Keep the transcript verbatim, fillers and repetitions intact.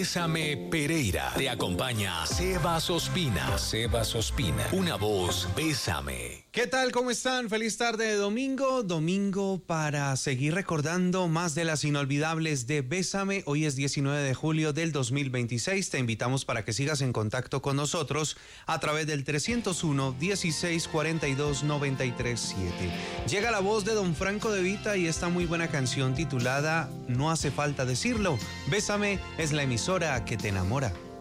Bésame Pereira. Te acompaña Sebas Ospina. Sebas Ospina. Una voz, Bésame. ¿Qué tal? ¿Cómo están? Feliz tarde de domingo. Domingo para seguir recordando más de las inolvidables de Bésame. Hoy es diecinueve de julio del dos mil veintiséis. Te invitamos para que sigas en contacto con nosotros a través del trescientos uno, dieciséis cuarenta y dos, noventa y tres siete. Llega la voz de Don Franco De Vita y esta muy buena canción titulada No hace falta decirlo. Bésame es la emisora que te enamora.